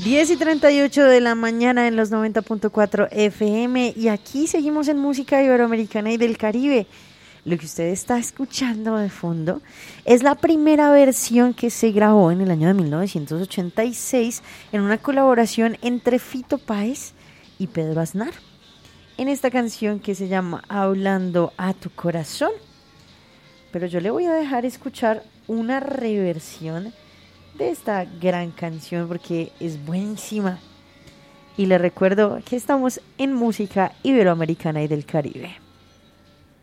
10:38 de la mañana en los 90.4 FM y aquí seguimos en música iberoamericana y del Caribe. Lo que usted está escuchando de fondo es la primera versión que se grabó en el año de 1986 en una colaboración entre Fito Páez y Pedro Aznar. En esta canción que se llama Hablando a tu corazón. Pero yo le voy a dejar escuchar una reversión de esta gran canción porque es buenísima. Y le recuerdo que estamos en música iberoamericana y del Caribe.